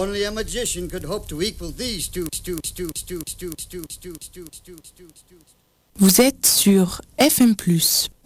Only a magician could hope to equal these two. Vous êtes sur FM+.